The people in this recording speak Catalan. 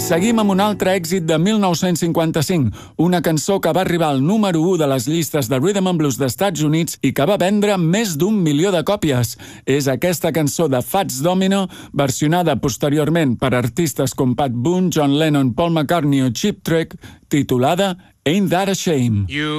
seguim amb un altre èxit de 1955, una cançó que va arribar al número 1 de les llistes de Rhythm and Blues d'Estats Units i que va vendre més d'1 milió de còpies. És aquesta cançó de Fats Domino, versionada posteriorment per artistes com Pat Boone, John Lennon, Paul McCartney o Cheap Trick, titulada Ain't That a Shame.